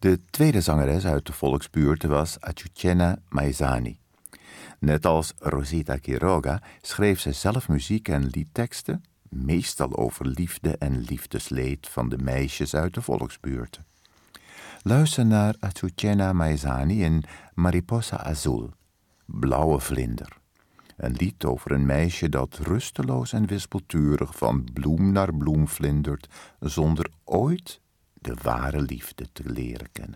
De tweede zangeres uit de volksbuurt was Azucena Maizani. Net als Rosita Quiroga schreef ze zelf muziek en liedteksten, meestal over liefde en liefdesleed van de meisjes uit de volksbuurten. Luister naar Azucena Maizani in Mariposa Azul, Blauwe Vlinder. Een lied over een meisje dat rusteloos en wispelturig van bloem naar bloem vlindert, zonder ooit de ware liefde te leren kennen.